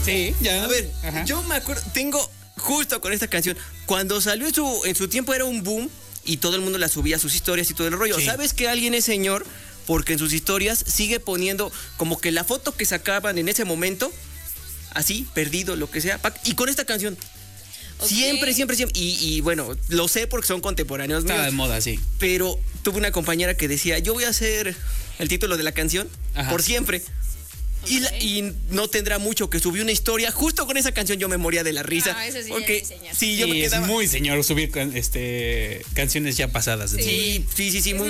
Sí, ya. A ver, Ajá. yo me acuerdo, tengo justo con esta canción, cuando salió en su tiempo era un boom y todo el mundo la subía a sus historias y todo el rollo. Sí. ¿Sabes que alguien es señor? Porque en sus historias sigue poniendo como que la foto que sacaban en ese momento, así, perdido, lo que sea, y con esta canción. Ok. Siempre. Y bueno, lo sé porque son contemporáneos Estaba de míos. moda, sí. Pero tuve una compañera que decía, yo voy a hacer el título de la canción Ajá. por siempre. Y no tendrá mucho que subí una historia. Justo con esa canción yo me moría de la risa. Ah, eso sí ya porque es señor. sí, yo Sí, me es quedaba. muy señor subir canciones ya pasadas. Sí. Sí, muy